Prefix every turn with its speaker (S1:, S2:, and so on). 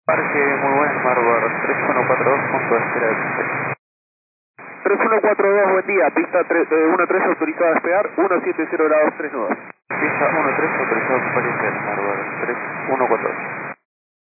S1: Parque muy buen, Marbar 3142, punto de espera de despegue.
S2: 3142, buen día, pista 13 autorizada a despegar, 170 grados 3 nudos.
S1: Pista 13 autorizado a aparecer, Marbar 3142.